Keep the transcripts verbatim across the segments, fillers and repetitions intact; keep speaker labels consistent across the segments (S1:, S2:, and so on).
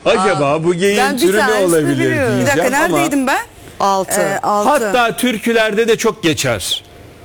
S1: Acaba bu geyiğin
S2: Ben bir
S1: türü ne
S2: tanesini
S1: olabilir
S2: biliyorum.
S1: diyeceğim
S3: Bir dakika
S1: ama
S3: neredeydim ben?
S2: Altı.
S3: Ee, altı.
S1: hatta türkülerde de çok geçer.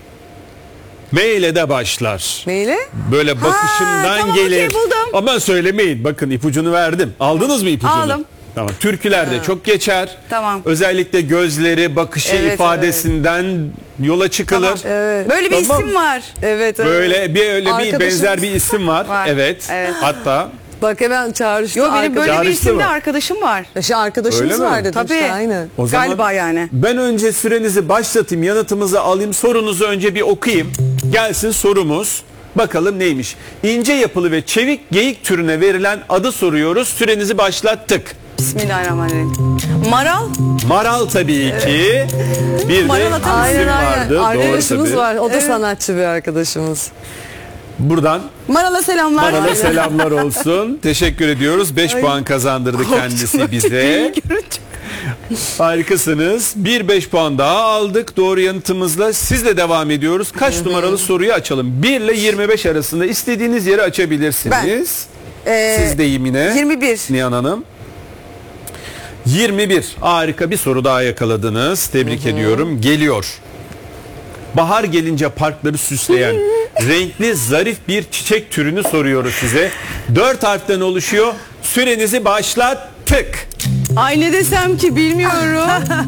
S1: M ile de başlar.
S2: Neyle?
S1: Böyle bakışından
S3: tamam,
S1: gelir.
S3: okey, buldum.
S1: Ama söylemeyin. Bakın ipucunu verdim. Aldınız mı ipucunu?
S3: Aldım.
S1: Tamam. Türkülerde çok geçer.
S3: Tamam.
S1: Özellikle gözleri, bakışı
S3: Evet,
S1: ifadesinden yola çıkılır.
S3: Tamam.
S2: Evet.
S3: Böyle bir
S1: Tamam.
S3: isim var.
S2: Evet, evet.
S1: Böyle bir öyle bir
S2: Arkadaşımız-
S1: benzer bir isim var.
S3: Var.
S1: Evet.
S3: Evet.
S1: Hatta
S2: Bak hemen çağrıştı.
S3: Yo benim böyle bir
S1: Çağrıştı
S3: isimde
S1: mı?
S3: arkadaşım var.
S2: İşte arkadaşımız
S1: Öyle mi?
S2: var dedim
S3: Tabii.
S2: işte aynı.
S1: o zaman
S3: Galiba yani.
S1: ben önce sürenizi başlatayım, yanıtımızı alayım, sorunuzu önce bir okuyayım. Gelsin sorumuz. Bakalım neymiş? İnce yapılı ve çevik geyik türüne verilen adı soruyoruz. Sürenizi başlattık.
S3: Bismillahirrahmanirrahim. Maral.
S1: Maral tabii ki. Bir de
S3: Maral atamaz.
S1: isim
S2: Aynen aynen.
S1: vardı. Doğru
S2: Arkadaşımız
S1: tabii.
S2: var. O da
S3: Evet.
S2: sanatçı bir arkadaşımız.
S1: Buradan
S3: Maral'a selamlar.
S1: Maral'a selamlar olsun. Teşekkür ediyoruz. beş puan kazandırdı kendisi bize. Harikasınız. Bir beş puan daha aldık doğru yanıtımızla. Sizle devam ediyoruz. Kaç numaralı soruyu açalım? bir ile yirmi beş arasında istediğiniz yeri açabilirsiniz.
S3: Ee,
S1: Siz de yine.
S3: yirmi bir.
S1: Nihan Hanım. yirmi bir. Harika bir soru daha yakaladınız. Tebrik ediyorum. Geliyor. Bahar gelince parkları süsleyen renkli zarif bir çiçek türünü soruyoruz size. Dört harften oluşuyor. Sürenizi başlattık.
S3: Ay ne desem ki bilmiyorum.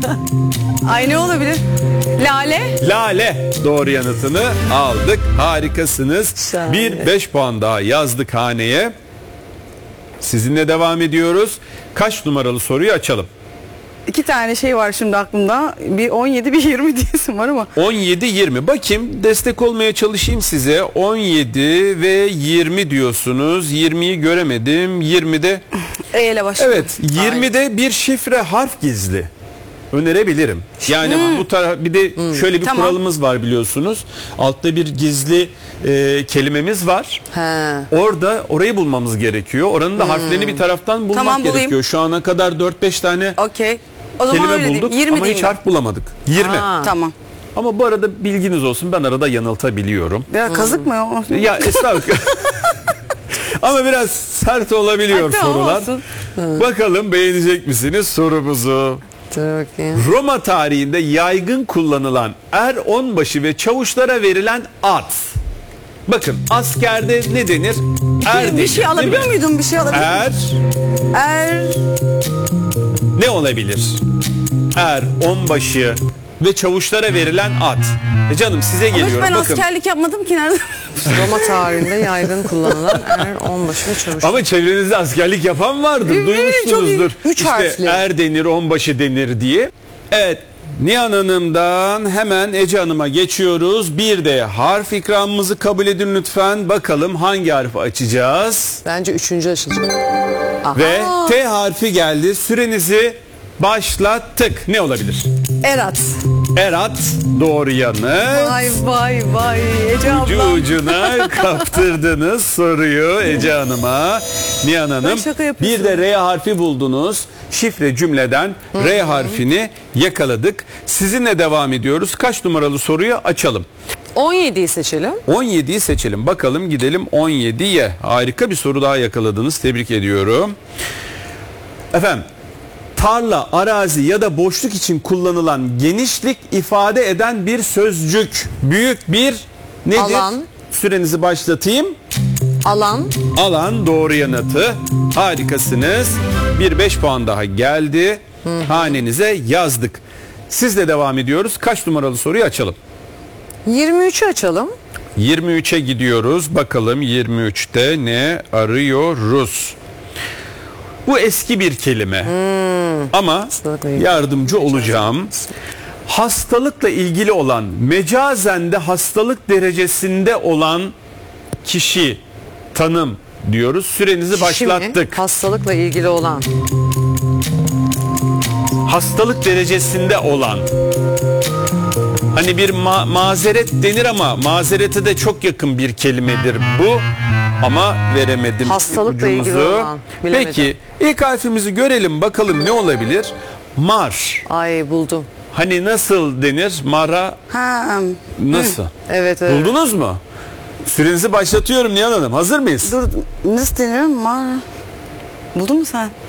S3: Ay ne olabilir? Lale.
S1: Lale doğru yanıtını aldık. Harikasınız.
S2: Şahane.
S1: Bir beş puan daha yazdık haneye. Sizinle devam ediyoruz. Kaç numaralı soruyu açalım?
S3: İki tane şey var şimdi aklımda. Bir on yedi bir yirmi diyesim var ama.
S1: on yedi yirmi. Bakayım destek olmaya çalışayım size. on yedi ve yirmi diyorsunuz. yirmiyi göremedim. yirmide
S3: E ile başlıyor.
S1: evet, yirmide bir şifre harf gizli. Önerebilirim. Yani bu taraf bir de şöyle bir
S3: Tamam.
S1: kuralımız var biliyorsunuz. Altta bir gizli e, kelimemiz var.
S2: He.
S1: Orada orayı bulmamız gerekiyor. Oranın da harflerini bir taraftan bulmak
S3: Tamam, bulayım.
S1: gerekiyor. Şu ana kadar dört beş tane
S3: Okey. O zaman
S1: kelime
S3: öyle
S1: bulduk
S3: diyeyim. yirmi
S1: ama
S3: diyeyim
S1: hiç
S3: ben.
S1: harf bulamadık. yirmi.
S2: Aa.
S3: Tamam.
S1: Ama bu arada bilginiz olsun, ben arada yanıltabiliyorum.
S3: Ya kazık mı o?
S1: Ya estağfurullah. Ama biraz sert olabiliyor
S3: Ay, tamam,
S1: sorular.
S3: olsun.
S1: Bakalım beğenecek misiniz sorumuzu?
S2: Dur bakayım.
S1: Roma tarihinde yaygın kullanılan er onbaşı ve çavuşlara verilen ad. Bakın askerde ne denir? Er
S3: bir
S1: denir,
S3: şey
S1: değil
S3: alabiliyor
S1: mi?
S3: muydum? Bir şey alabiliyor
S1: Er
S3: Er.
S1: ne olabilir? Er, onbaşı ve çavuşlara verilen ad. E canım size
S3: Ama hiç
S1: geliyorum.
S3: ben
S1: Bakın.
S3: askerlik yapmadım ki nerede?
S2: Roma tarihinde yaygın kullanılan er onbaşı ve çavuş.
S1: Ama çevrenizde askerlik yapan vardır.
S3: Eminim,
S1: Duymuşsunuzdur.
S2: çok iyi. Üç
S1: işte
S2: harfli.
S1: er denir, onbaşı denir diye. Evet. Nihan Hanım'dan hemen Ece Hanım'a geçiyoruz. Bir de harf ikramımızı kabul edin lütfen. Bakalım hangi harfi açacağız?
S2: Bence üçüncü açılacak. Aha.
S1: Ve T harfi geldi. Sürenizi başlattık. Ne olabilir?
S3: Erat.
S1: Erat doğru yanıt.
S3: Vay vay vay. Ece
S1: Ucu
S3: ablam.
S1: ucuna kaptırdınız soruyu Ece Hanım'a. Nihan Hanım.
S3: şaka yapıyorsun.
S1: Bir de R harfi buldunuz. Şifre cümleden R harfini yakaladık. Sizinle devam ediyoruz. Kaç numaralı soruyu açalım?
S2: on yediyi seçelim.
S1: on yediyi seçelim. Bakalım gidelim on yediye. Harika bir soru daha yakaladınız. Tebrik ediyorum. Efendim. Tarla, arazi ya da boşluk için kullanılan genişlik ifade eden bir sözcük. Büyük bir nedir?
S2: Alan.
S1: Sürenizi başlatayım.
S2: Alan.
S1: Alan doğru yanıtı. Harikasınız. Bir beş puan daha geldi. Hanenize yazdık. Sizle devam ediyoruz. Kaç numaralı soruyu açalım?
S2: yirmi üçü açalım.
S1: yirmi üçe gidiyoruz. Bakalım yirmi üçte ne arıyoruz? Bu eski bir kelime. Ama
S2: Hastalıkla ilgili.
S1: yardımcı olacağım. Hastalıkla ilgili olan, mecazen de hastalık derecesinde olan kişi, tanım diyoruz. Sürenizi
S2: Kişi mi?
S1: başlattık.
S2: Hastalıkla ilgili olan.
S1: Hastalık derecesinde olan. Hani bir ma- mazeret denir ama mazerete de çok yakın bir kelimedir bu. Ama veremedim
S2: Hastalıkla ilgili
S1: ipucumuzu.
S2: olan, bilemedim.
S1: Peki ilk harfimizi görelim bakalım ne olabilir? Mar.
S2: Ay buldum.
S1: Hani nasıl denir? Mara
S3: Ha.
S1: nasıl?
S2: Evet evet.
S1: Buldunuz mu? Sürenizi başlatıyorum Nihan Hanım. Hazır mıyız?
S3: Dur nasıl deniyor? Mar. Buldun mu sen?